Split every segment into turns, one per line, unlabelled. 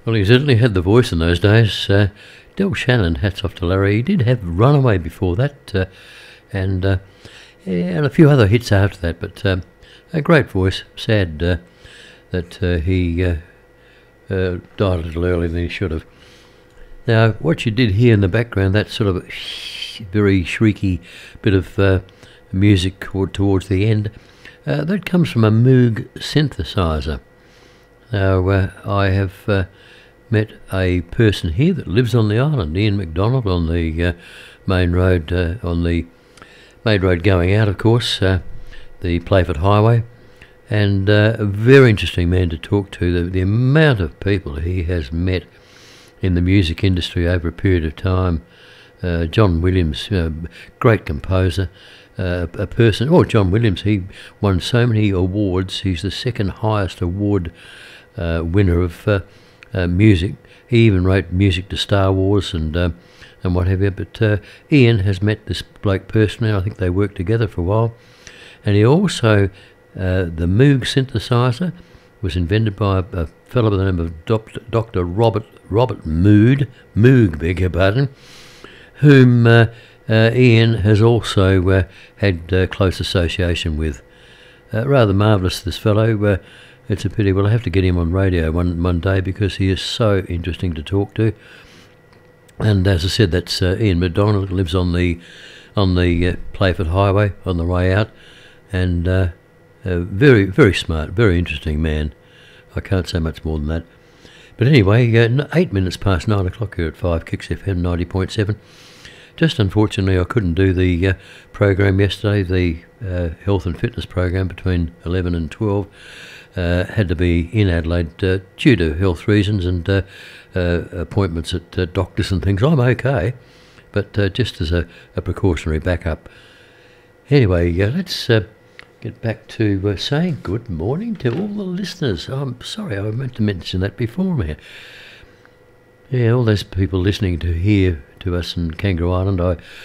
Well, he certainly had the voice in those days. Del Shannon, hats off to Larry. He did have Runaway before that, and a few other hits after that, but a great voice. Sad that he died a little earlier than he should have. Now, what you did hear in the background, that sort of very shrieky bit of music towards the end, that comes from a Moog synthesizer. Now, I have met a person here that lives on the island, Ian McDonald, on the main road, going out, of course, the Playford Highway, and a very interesting man to talk to. The amount of people he has met in the music industry over a period of time. John Williams, great composer, John Williams, he won so many awards. He's the second highest award winner of music. He even wrote music to Star Wars and what have you. But Ian has met this bloke personally. I think they worked together for a while. And he also, the Moog synthesizer was invented by a fellow by the name of Dr. Robert Moog, beg your pardon, whom Ian has also had close association with. Rather marvellous, this fellow. It's a pity. We'll have to get him on radio one day because he is so interesting to talk to. And as I said, that's Ian McDonald, lives on the Playford Highway on the way out, and very, very smart, very interesting man. I can't say much more than that. But anyway, 8 minutes past 9 o'clock here at 5 Kicks FM 90.7. Just unfortunately, I couldn't do the program yesterday, the health and fitness program between 11 and 12. Had to be in Adelaide due to health reasons and appointments at doctors and things. I'm okay, but just as a precautionary backup. Anyway, let's get back to saying good morning to all the listeners. I'm sorry, I meant to mention that before, man. Yeah, all those people listening to us in Kangaroo Island.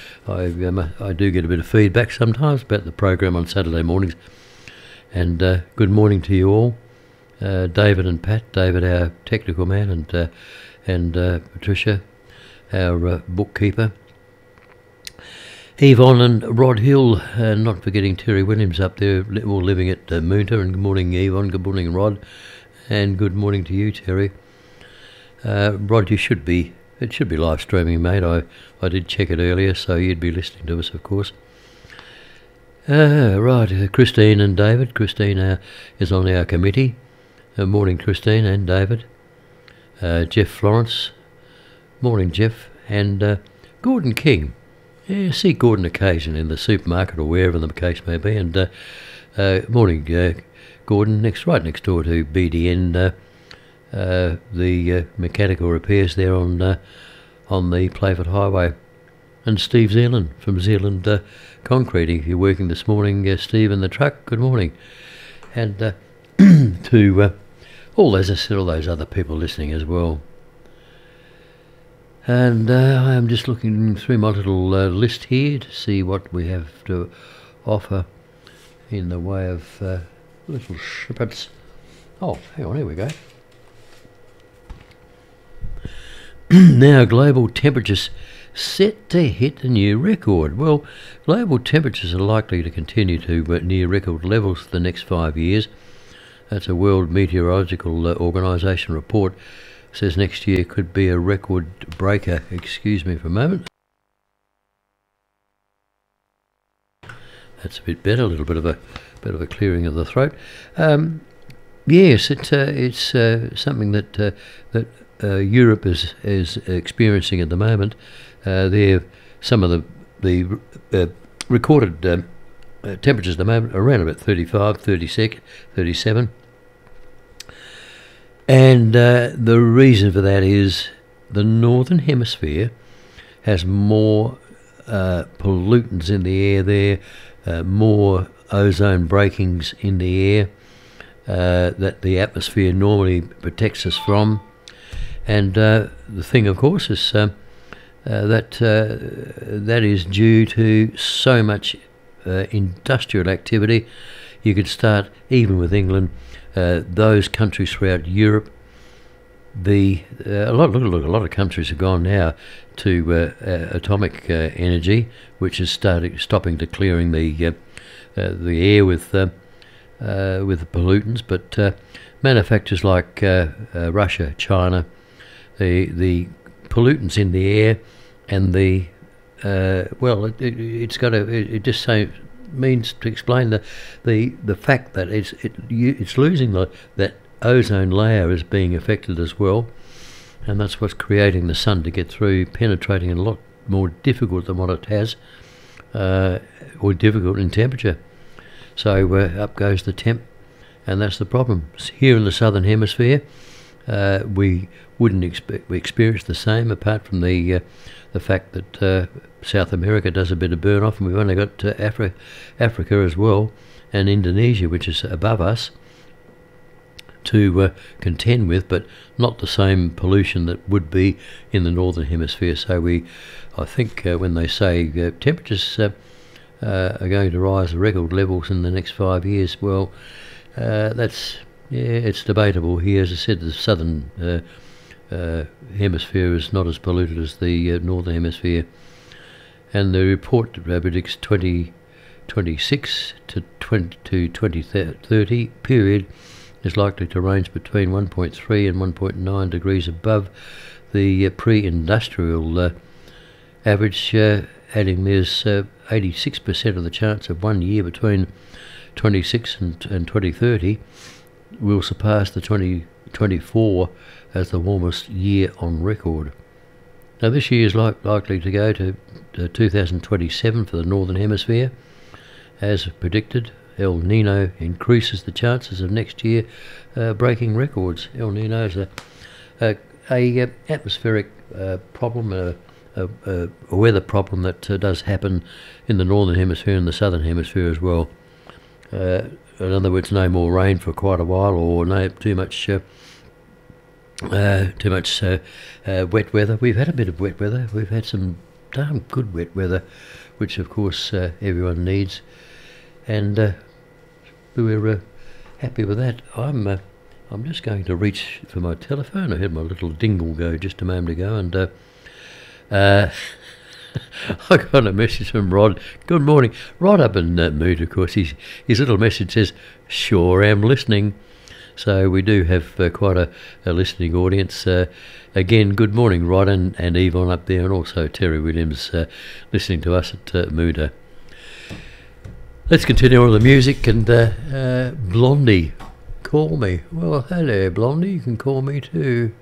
I do get a bit of feedback sometimes about the program on Saturday mornings. And good morning to you all, David and Pat. David, our technical man, and Patricia, our bookkeeper. Yvonne and Rod Hill, not forgetting Terry Williams up there, all living at Moonta. And good morning, Yvonne. Good morning, Rod. And good morning to you, Terry. Rod, it should be live streaming, mate. I did check it earlier, so you'd be listening to us, of course. Right, Christine and David. Christine is on our committee. Morning, Christine and David. Jeff Florence. Morning, Jeff. And Gordon King. Yeah, I see Gordon occasionally in the supermarket or wherever the case may be. And morning, Gordon. Right next door to BDN, the mechanical repairs there on the Playford Highway. And Steve Zealand from Zealand Concrete. If you're working this morning, Steve in the truck, good morning. And to all those other people listening as well. And I am just looking through my little list here to see what we have to offer in the way of little snippets. Oh, hang on, here we go. Now, global temperatures set to hit a new record. Well, global temperatures are likely to continue to near record levels for the next 5 years. That's a World Meteorological Organisation report. Says next year could be a record breaker. Excuse me for a moment. That's a bit better. A little bit of a clearing of the throat. Yes, it's something that Europe is experiencing at the moment. There, some of the recorded temperatures at the moment are around about 35, 36, 37. And the reason for that is the Northern Hemisphere has more pollutants in the air there, more ozone breakings in the air that the atmosphere normally protects us from. And the thing, of course, is that is due to so much industrial activity. You could start even with England, those countries throughout Europe, a lot of countries have gone now to atomic energy, which is stopping to clearing the air with the pollutants. But manufacturers like Russia, China, the pollutants in the air and the it just means to explain the fact that it's losing that ozone layer is being affected as well, and that's what's creating the sun to get through, penetrating a lot more difficult than what it has, or difficult in temperature. So up goes the temp, and that's the problem. Here in the southern hemisphere, we wouldn't experience the same, apart from the fact that South America does a bit of burn off, and we've only got Africa as well, and Indonesia, which is above us, to contend with, but not the same pollution that would be in the northern hemisphere. So I think when they say temperatures are going to rise to record levels in the next 5 years, well, it's debatable. Here, as I said, the southern hemisphere is not as polluted as the northern hemisphere, and the report predicts 2026 to 2030 period is likely to range between 1.3 and 1.9 degrees above the pre-industrial average, adding there's 86% of the chance of 1 year between 26 and 2030 will surpass the 2024 as the warmest year on record. Now this year is likely to go to 2027 for the northern hemisphere. As predicted, El Nino increases the chances of next year breaking records. El Nino is a atmospheric problem, a weather problem that does happen in the northern hemisphere and the southern hemisphere as well. In other words, no more rain for quite a while, or too much wet weather. We've had a bit of wet weather. We've had some darn good wet weather, which of course everyone needs, and we're happy with that. I'm just going to reach for my telephone. I heard my little dingle go just a moment ago, and I got a message from Rod. Good morning. Rod up in mood, of course. His little message says, "Sure am listening." So we do have quite a listening audience. Again, good morning, Rod and Yvonne up there, and also Terry Williams listening to us at Mooda. Let's continue on the music, and Blondie, call me. Well, hello, Blondie, you can call me too.